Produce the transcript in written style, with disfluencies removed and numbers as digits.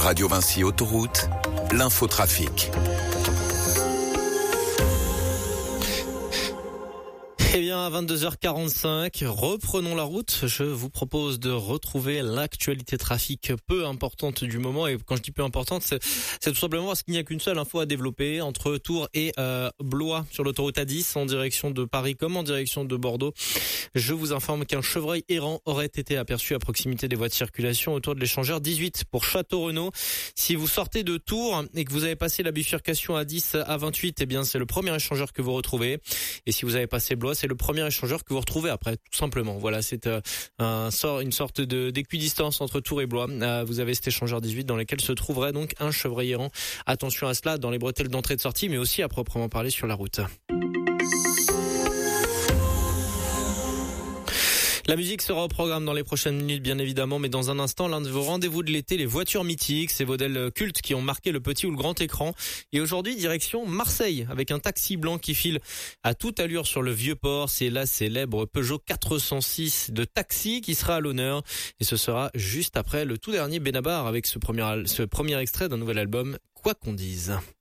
Radio Vinci Autoroute, l'infotrafic. Eh bien, à 22h45, reprenons la route. Je vous propose de retrouver l'actualité trafic peu importante du moment. Et quand je dis peu importante, c'est tout simplement parce qu'il n'y a qu'une seule info à développer entre Tours et Blois sur l'autoroute A10 en direction de Paris comme en direction de Bordeaux. Je vous informe qu'un chevreuil errant aurait été aperçu à proximité des voies de circulation autour de l'échangeur 18 pour Château-Renaud. Si vous sortez de Tours et que vous avez passé la bifurcation A10 à 28, eh bien, c'est le premier échangeur que vous retrouvez. Et si vous avez passé Blois, c'est le premier échangeur que vous retrouvez après, tout simplement. Voilà, c'est une sorte d'équidistance entre Tours et Blois. Vous avez cet échangeur 18 dans lequel se trouverait donc un chevreuil errant. Attention à cela dans les bretelles d'entrée et de sortie, mais aussi à proprement parler sur la route. La musique sera au programme dans les prochaines minutes, bien évidemment, mais dans un instant, l'un de vos rendez-vous de l'été, les voitures mythiques, ces modèles cultes qui ont marqué le petit ou le grand écran. Et aujourd'hui, direction Marseille, avec un taxi blanc qui file à toute allure sur le Vieux-Port. C'est la célèbre Peugeot 406 de taxi qui sera à l'honneur. Et ce sera juste après le tout dernier Benabar avec ce premier extrait d'un nouvel album, Quoi qu'on dise.